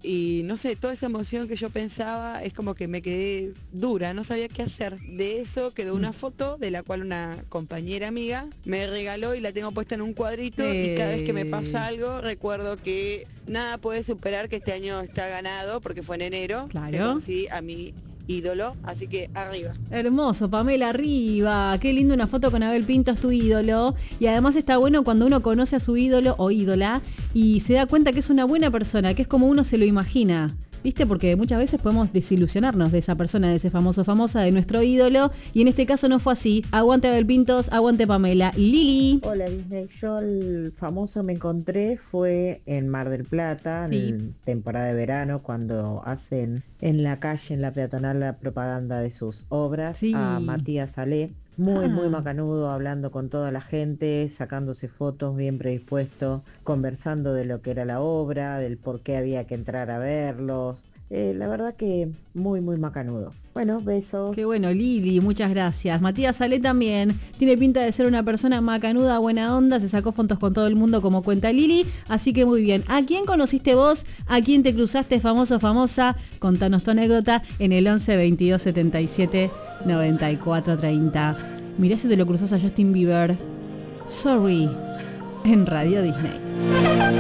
y no sé, toda esa emoción que yo pensaba es como que me quedé dura, no sabía qué hacer. De eso quedó una foto de la cual una compañera amiga me regaló y la tengo puesta en un cuadrito y cada vez que me pasa algo recuerdo que nada puede superar que este año está ganado porque fue en enero que Claro. conocí a mi ídolo, así que arriba. Hermoso, Pamela, arriba. Qué lindo una foto con Abel Pinto, es tu ídolo. Y además está bueno cuando uno conoce a su ídolo o ídola y se da cuenta que es una buena persona, que es como uno se lo imagina. ¿Viste? Porque muchas veces podemos desilusionarnos de esa persona, de ese famoso, famosa, de nuestro ídolo. Y en este caso no fue así. Aguante Abel Pintos, aguante Pamela. Lili. Hola Disney, yo el famoso me encontré fue en Mar del Plata, Sí. en temporada de verano, cuando hacen en la calle, en la peatonal, la propaganda de sus obras, Sí. a Matías Salé, muy Ah. macanudo, hablando con toda la gente, sacándose fotos, bien predispuesto, conversando de lo que era la obra, del por qué había que entrar a verlos. La verdad que muy macanudo. Bueno, besos. Qué bueno, Lili, muchas gracias. Matías Salé también tiene pinta de ser una persona macanuda, buena onda, se sacó fotos con todo el mundo como cuenta Lili, así que muy bien. ¿A quién conociste vos? ¿A quién te cruzaste, famoso, famosa? Contanos tu anécdota en el 11 22 77 94 30. Mirá si te lo cruzás a Justin Bieber. Sorry, en Radio Disney.